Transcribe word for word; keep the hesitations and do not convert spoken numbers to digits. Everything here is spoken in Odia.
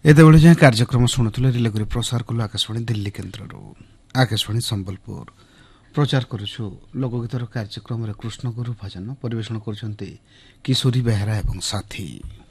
ଏତେବେଳେ ଯାଏଁ କାର୍ଯ୍ୟକ୍ରମ ଶୁଣୁଥିଲେ ରିଲେ କରି ପ୍ରସାର କଲୁ ଆକାଶବାଣୀ ଦିଲ୍ଲୀ କେନ୍ଦ୍ରରୁ। ଆକାଶବାଣୀ ସମ୍ବଲପୁର ପ୍ରଚାର କରୁଛୁ ଲୋକଗୀତର କାର୍ଯ୍ୟକ୍ରମରେ କୃଷ୍ଣଗୁରୁ ଭଜନ ପରିବେଷଣ କରୁଛନ୍ତି କିଶୋରୀ ବେହେରା ଏବଂ ସାଥୀ।